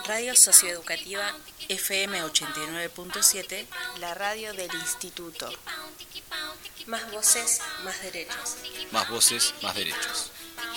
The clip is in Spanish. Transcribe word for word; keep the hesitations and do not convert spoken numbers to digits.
Radio Socioeducativa F M ochenta y nueve punto siete, la radio del Instituto. Más voces, más derechos. Más voces, más derechos.